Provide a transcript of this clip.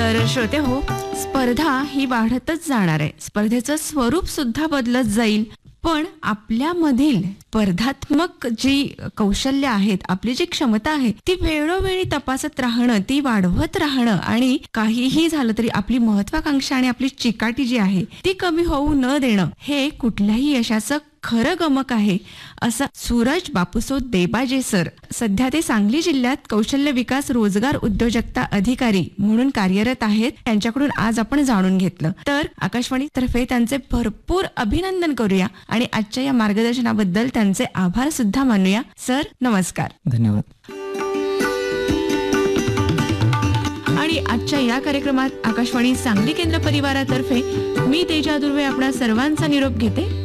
तर श्रोते हो, स्पर्धा ही वाढतच जाणार आहे. स्पर्धेचं स्वरूप सुद्धा बदलत जाईल. पण आपल्यामधील स्पर्धात्मक जी कौशल्य आहेत, आपली जी क्षमता आहे, ती वेळोवेळी तपासत राहणं, ती वाढवत राहणं आणि काहीही झालं तरी आपली महत्वाकांक्षा आणि आपली चिकाटी जी आहे ती कमी होऊ न देणं, हे कुठल्याही यशाचं खरं गमक आहे, असं सूरज बापूसो देबाजे सर, सध्या ते सांगली जिल्ह्यात कौशल्य विकास रोजगार उद्योजकता अधिकारी म्हणून कार्यरत आहेत, त्यांच्याकडून आज आपण जाणून घेतलं. तर आकाशवाणी तर्फे त्यांचे भरपूर अभिनंदन करूया आणि आजच्या या मार्गदर्शनाबद्दल त्यांचे आभार सुद्धा मानूया. सर नमस्कार. धन्यवाद. आणि आजच्या या कार्यक्रमात आकाशवाणी सांगली केंद्र परिवारातर्फे मी तेजा दुर्वे आपणा सर्वांचा निरोप घेते.